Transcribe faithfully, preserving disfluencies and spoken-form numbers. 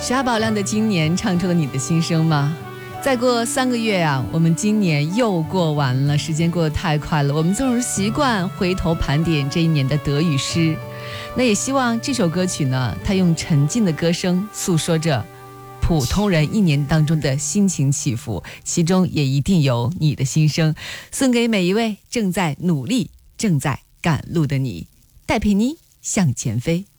是阿宝亮的今年唱出了你的心声吗？再过三个月啊，我们今年又过完了，时间过得太快了。我们总是习惯回头盘点这一年的得与失，那也希望这首歌曲呢，它用沉静的歌声诉说着普通人一年当中的心情起伏，其中也一定有你的心声，送给每一位正在努力、正在赶路的你。戴佩妮向前飞。